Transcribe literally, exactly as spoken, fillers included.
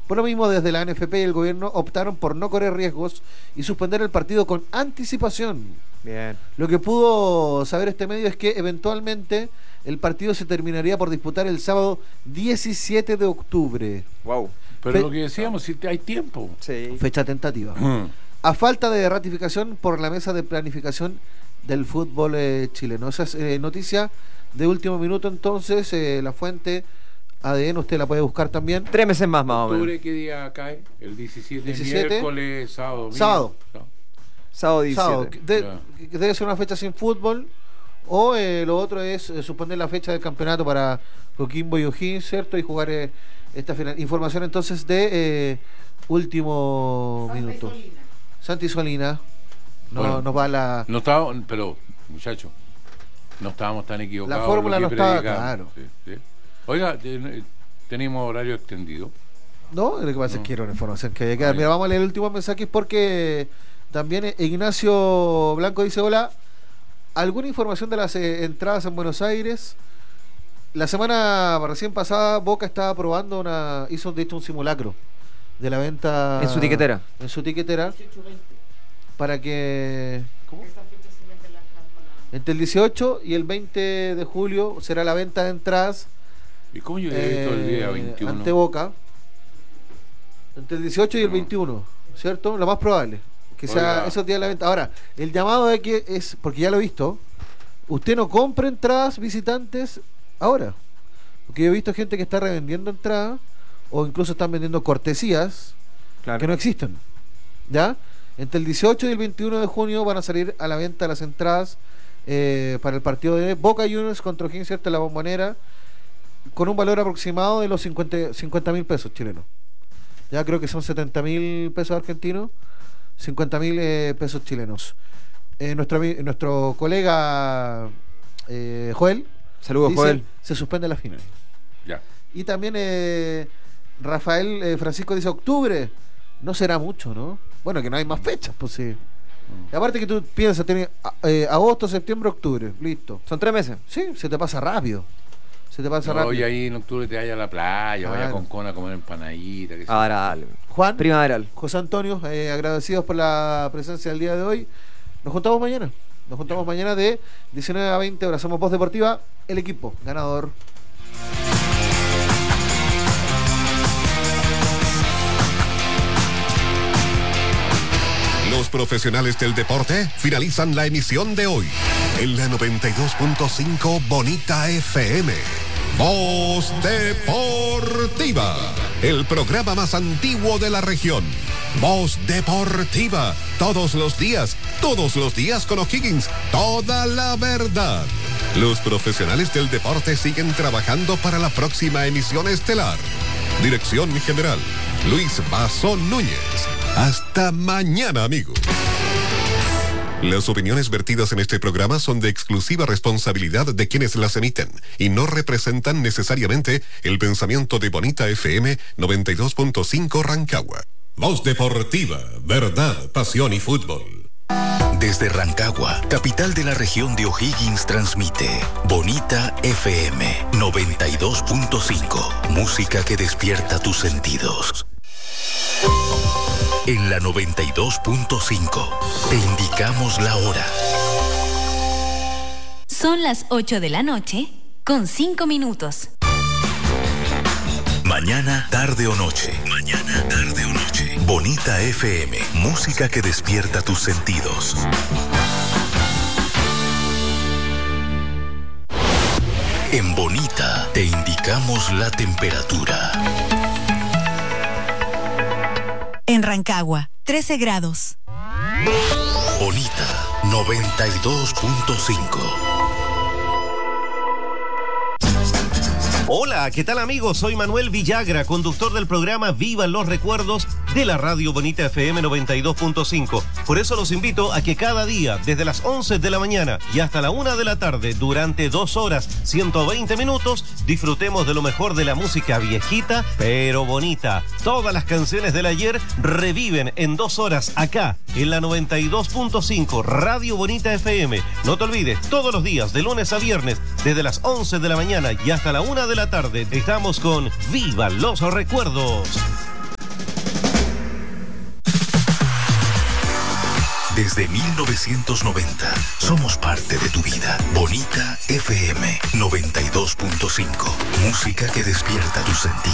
Por lo mismo, desde la N F P y el gobierno optaron por no correr riesgos y suspender el partido con anticipación. Bien. Lo que pudo saber este medio es que eventualmente el partido se terminaría por disputar el sábado diecisiete de octubre. Wow. Pero Fe- lo que decíamos, si hay tiempo. Sí. Fecha tentativa. Mm. A falta de ratificación por la mesa de planificación del fútbol eh, chileno. Esa es eh, noticia de último minuto, entonces, eh, la fuente A D N, usted la puede buscar también. Tres meses más, más o menos. ¿Octubre qué día cae? El diecisiete, diecisiete. miércoles, sábado. domingo. Sábado. Sábado. Sábado diecisiete. Sábado, que de- Ya. que debe ser una fecha sin fútbol, o eh, lo otro es eh, suspender la fecha del campeonato para Coquimbo y O'Higgins, ¿cierto? Y jugar eh, esta final. Información entonces de eh, último minuto. Santi Solina. No, Bueno, nos va la... No estaba, pero, muchachos, no estábamos tan equivocados. La fórmula lo que no estaba, predicamos. claro. Sí, sí. Oiga, ten- tenemos horario extendido. No, lo que pasa No. es que era una información que hay que dar. Ah, Mira, ya. vamos a leer el último mensaje porque también Ignacio Blanco dice: hola, ¿alguna información de las eh, entradas en Buenos Aires? La semana recién pasada Boca estaba probando una, hizo de hecho un simulacro de la venta En su tiquetera. en su tiquetera para que ¿cómo? Entre el dieciocho y el veinte de julio será la venta de entradas ¿Y cómo yo he visto el día eh, veintiuno? ante Boca entre el dieciocho y el No. veintiuno, ¿cierto? Lo más probable que sea Oiga. esos días de la venta. Ahora, el llamado de que es, porque ya lo he visto, usted no compre entradas visitantes ahora, porque yo he visto gente que está revendiendo entradas o incluso están vendiendo cortesías Claro. que no existen, ¿ya? Entre el dieciocho y el veintiuno de junio van a salir a la venta las entradas eh, para el partido de Boca Juniors contra O'Higgins, ¿cierto? En la Bombonera, con un valor aproximado de los cincuenta mil pesos chilenos. Ya creo que son setenta mil pesos argentinos, cincuenta mil eh, pesos chilenos. Eh, nuestro, ami- nuestro colega eh, Joel Saludos, dice, Joel. se suspende la final. Ya. Y también eh, Rafael eh, Francisco dice: octubre, no será mucho, ¿no? Bueno, que no hay más fechas, pues sí. Y aparte que tú piensas, tenés eh, agosto, septiembre, octubre, listo. Son tres meses. Sí, se te pasa rápido. Se te pasa No, y rápido. ahí en octubre te vaya a la playa, vaya Claro. con Cona a comer empanadita. Que Ahora, Juan, primaveral. José Antonio, eh, agradecidos por la presencia del día de hoy. Nos juntamos mañana. Nos juntamos mañana de diecinueve a veinte horas. Somos Voz Deportiva, el equipo ganador. Los profesionales del deporte finalizan la emisión de hoy en la noventa y dos punto cinco Bonita F M. Voz Deportiva, el programa más antiguo de la región. Voz Deportiva, todos los días, todos los días con O'Higgins, toda la verdad. Los profesionales del deporte siguen trabajando para la próxima emisión estelar. Dirección general, Luis Bazón Núñez. Hasta mañana, amigos. Las opiniones vertidas en este programa son de exclusiva responsabilidad de quienes las emiten y no representan necesariamente el pensamiento de Bonita F M noventa y dos punto cinco Rancagua. Voz Deportiva, verdad, pasión y fútbol. Desde Rancagua, capital de la región de O'Higgins, transmite Bonita F M noventa y dos punto cinco. Música que despierta tus sentidos. En la noventa y dos punto cinco te indicamos la hora. Son las ocho de la noche con cinco minutos. Mañana, tarde o noche. Mañana, tarde o noche. Bonita F M, música que despierta tus sentidos. En Bonita te indicamos la temperatura. En Rancagua, trece grados. Bonita noventa y dos punto cinco. Hola, ¿qué tal amigos? Soy Manuel Villagra, conductor del programa Vivan los Recuerdos de la Radio Bonita F M noventa y dos punto cinco. Por eso los invito a que cada día, desde las once de la mañana y hasta la una de la tarde, durante dos horas, ciento veinte minutos, disfrutemos de lo mejor de la música viejita, pero bonita. Todas las canciones del ayer reviven en dos horas acá, en la noventa y dos punto cinco Radio Bonita F M. No te olvides, todos los días, de lunes a viernes, desde las once de la mañana y hasta la una de la tarde, estamos con Viva los Recuerdos. Desde mil novecientos noventa, somos parte de tu vida. Bonita F M noventa y dos punto cinco. Música que despierta tus sentidos.